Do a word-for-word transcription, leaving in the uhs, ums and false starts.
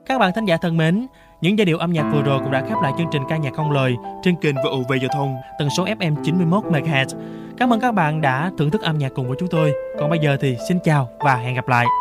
Các bạn thính giả thân mến, những giai điệu âm nhạc vừa rồi cũng đã khép lại chương trình ca nhạc không lời trên kênh vê o vê Giao thông tần số ép em chín mươi mốt mê ga héc. Cảm ơn các bạn đã thưởng thức âm nhạc cùng với chúng tôi. Còn bây giờ thì xin chào và hẹn gặp lại.